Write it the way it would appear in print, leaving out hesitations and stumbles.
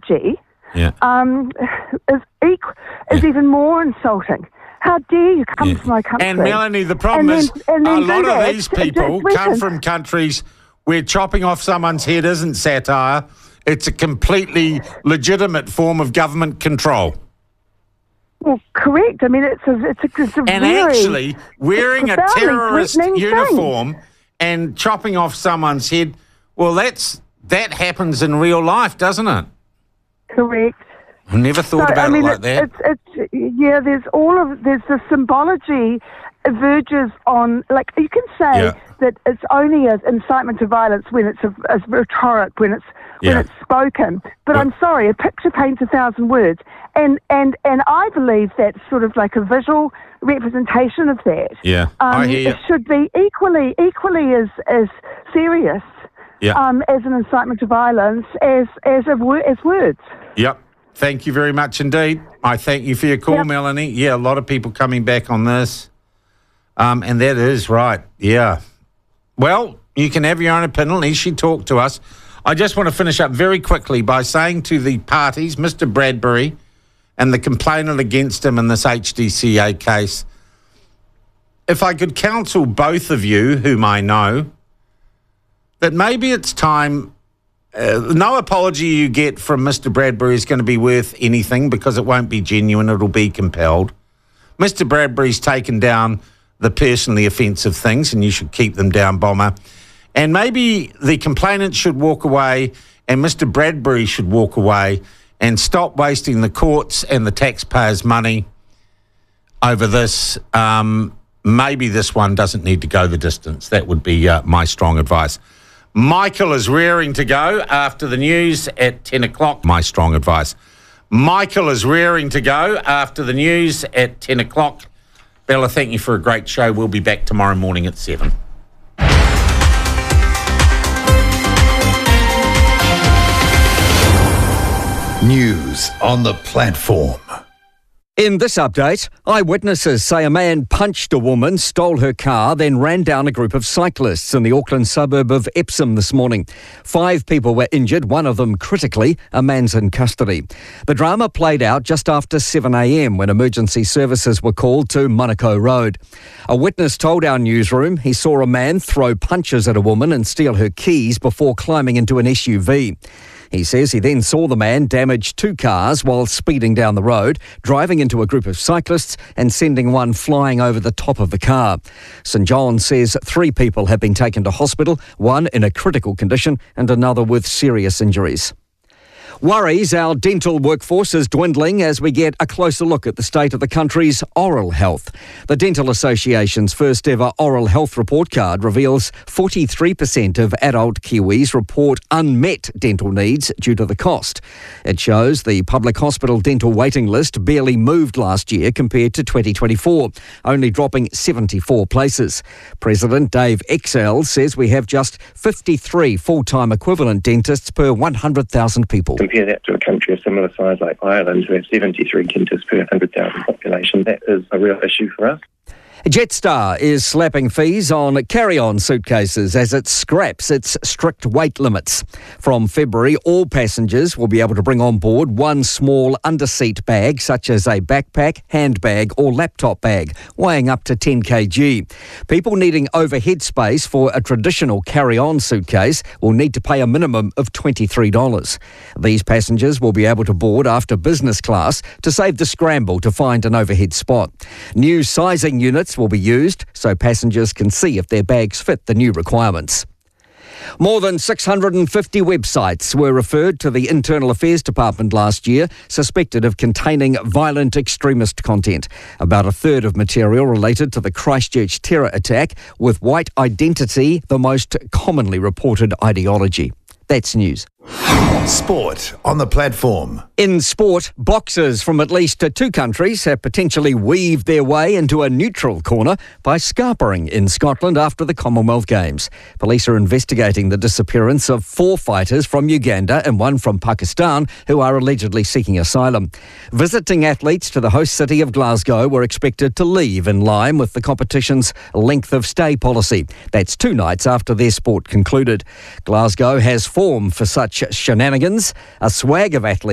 apology is even more insulting. How dare you come to my country? And Melanie, the problem is a lot of these people come from countries where chopping off someone's head isn't satire. It's a completely legitimate form of government control. Well, correct. I mean, it's a and very, actually wearing a terrorist uniform and chopping off someone's head. Well, that happens in real life, doesn't it? Correct. I never thought about it like that. There's the symbology verges on, like, you can say that it's only an incitement to violence when it's a rhetoric, when it's spoken. But I'm sorry, a picture paints 1,000 words. And I believe that's sort of like a visual representation of that. Yeah, I hear you. It should be equally as serious as an incitement to violence as words. Yep. Thank you very much indeed. I thank you for your call, Melanie. Yeah, a lot of people coming back on this. And that is right. Yeah. Well, you can have your own opinion. At least she talked to us. I just want to finish up very quickly by saying to the parties, Mr. Bradbury and the complainant against him in this HDCA case, if I could counsel both of you, whom I know, that maybe it's time. No apology you get from Mr. Bradbury is going to be worth anything because it won't be genuine. It'll be compelled. Mr. Bradbury's taken down the personally offensive things, and you should keep them down, Bomber. And maybe the complainant should walk away and Mr. Bradbury should walk away and stop wasting the courts and the taxpayers' money over this. Maybe this one doesn't need to go the distance. That would be my strong advice. Michael is rearing to go after the news at 10 o'clock. My strong advice. Michael is rearing to go after the news at 10 o'clock. Bella, thank you for a great show. We'll be back tomorrow morning at 7. News on the platform. In this update, eyewitnesses say a man punched a woman, stole her car, then ran down a group of cyclists in the Auckland suburb of Epsom this morning. 5 people were injured, one of them critically. A man's in custody. The drama played out just after 7 a.m. when emergency services were called to Monaco Road. A witness told our newsroom he saw a man throw punches at a woman and steal her keys before climbing into an SUV. He says he then saw the man damage 2 cars while speeding down the road, driving into a group of cyclists and sending one flying over the top of the car. St John says 3 people have been taken to hospital, one in a critical condition and another with serious injuries. Worries our dental workforce is dwindling as we get a closer look at the state of the country's oral health. The Dental Association's first ever oral health report card reveals 43% of adult Kiwis report unmet dental needs due to the cost. It shows the public hospital dental waiting list barely moved last year compared to 2024, only dropping 74 places. President Dave Excel says we have just 53 full-time equivalent dentists per 100,000 people. Compare that to a country of similar size like Ireland, who have 73 dentists per 100,000 population. That is a real issue for us. Jetstar is slapping fees on carry-on suitcases as it scraps its strict weight limits. From February, all passengers will be able to bring on board one small under-seat bag, such as a backpack, handbag or laptop bag, weighing up to 10 kg. People needing overhead space for a traditional carry-on suitcase will need to pay a minimum of $23. These passengers will be able to board after business class to save the scramble to find an overhead spot. New sizing units will be used so passengers can see if their bags fit the new requirements. More than 650 websites were referred to the Internal Affairs Department last year, suspected of containing violent extremist content. About a third of material related to the Christchurch terror attack, with white identity the most commonly reported ideology. That's news. Sport on the platform. In sport, boxers from at least 2 countries have potentially weaved their way into a neutral corner by scarpering in Scotland after the Commonwealth Games. Police are investigating the disappearance of 4 fighters from Uganda and 1 from Pakistan who are allegedly seeking asylum. Visiting athletes to the host city of Glasgow were expected to leave in line with the competition's length of stay policy. That's 2 nights after their sport concluded. Glasgow has form for such shenanigans. A swag of athletes